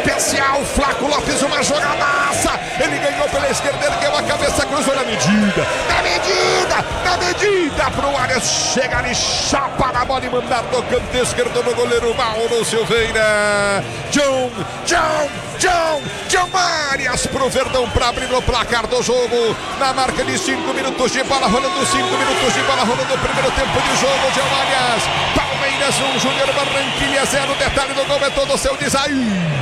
especial. Flaco Lopes, uma jogadaça. Ele ganhou pela esquerda, ergueu a cabeça, cruzou na medida. Na medida pro Arias. Chega ali, chapa na bola e mandar no canto esquerdo no goleiro Mauro Silveira. John Arias pro Verdão para abrir o placar do jogo. Na marca de 5 minutos de bola rolando, 5 minutos de bola rolando. O primeiro tempo de jogo, John Arias. Palmeiras 1, Júnior Barranquilla 0. Detalhe do gol é todo seu, diz aí.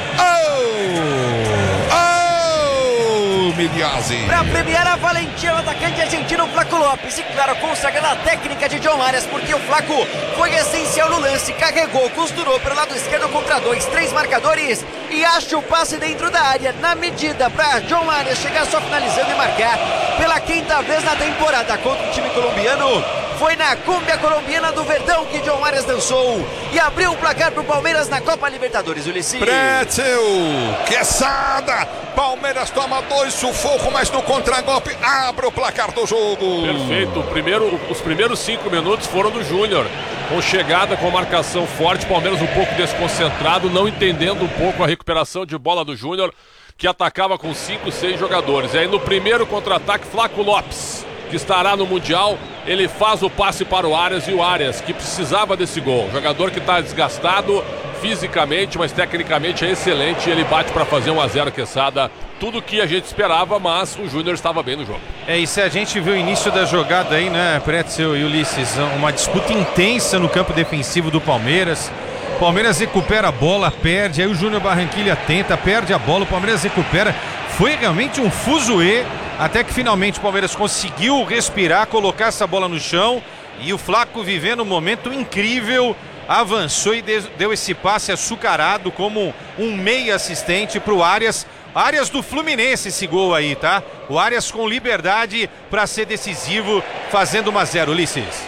Miliazzi. Para premiar a valentia, o atacante argentino Flaco Lopes. E claro, consagrando a técnica de John Arias, porque o Flaco foi essencial no lance. Carregou, costurou pelo lado esquerdo contra 2, 3 marcadores. E acha o passe dentro da área, na medida, para John Arias chegar só finalizando e marcar pela 5ª vez na temporada contra o time colombiano. Foi na cúmbia colombiana do Verdão que John Arias dançou e abriu o placar para o Palmeiras na Copa Libertadores, Ulisses. Pretzel, Quesada, Palmeiras toma 2, sufoco, mas no contragolpe abre o placar do jogo. Perfeito, os primeiros 5 minutos foram do Júnior, com chegada, com marcação forte, Palmeiras um pouco desconcentrado, não entendendo um pouco a recuperação de bola do Júnior, que atacava com 5, 6 jogadores. E aí no primeiro contra-ataque, Flaco Lopes, que estará no Mundial, ele faz o passe para o Arias, e o Arias, que precisava desse gol, jogador que está desgastado fisicamente, mas tecnicamente é excelente, ele bate para fazer 1-0, Quesada, tudo que a gente esperava, mas o Júnior estava bem no jogo. Isso a gente viu o início da jogada aí, né, Pretzel e Ulisses, uma disputa intensa no campo defensivo do Palmeiras. Palmeiras recupera a bola, perde, aí o Júnior Barranquilla tenta, perde a bola, o Palmeiras recupera. Foi realmente um fuzuê, até que finalmente o Palmeiras conseguiu respirar, colocar essa bola no chão, e o Flaco, vivendo um momento incrível, avançou e deu esse passe açucarado como um meia assistente para o Arias. Arias do Fluminense, esse gol aí, tá? O Arias com liberdade para ser decisivo, fazendo 1-0, Ulisses.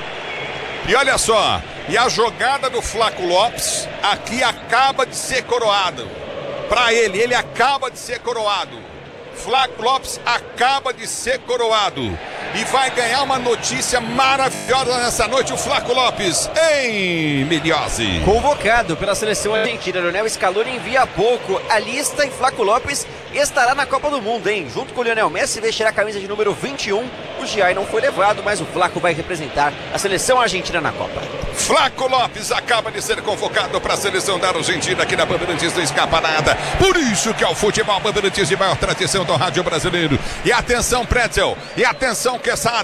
E olha só, e a jogada do Flaco Lopes aqui acaba de ser coroado. Para ele acaba de ser coroado. Flaco Lopes acaba de ser coroado e vai ganhar uma notícia maravilhosa nessa noite, o Flaco Lopes, em Miliazzi. Convocado pela seleção argentina, Lionel Scaloni envia há pouco a lista, e Flaco Lopes estará na Copa do Mundo, hein? Junto com o Lionel Messi, vestirá a camisa de número 21. O Giai não foi levado, mas o Flaco vai representar a seleção argentina na Copa. Flaco Lopes acaba de ser convocado para a seleção da Argentina aqui na Bandeirantes, não escapa nada. Por isso que é o futebol Bandeirantes de maior tradição do rádio brasileiro. E atenção, Pretzel, e atenção, Quesada.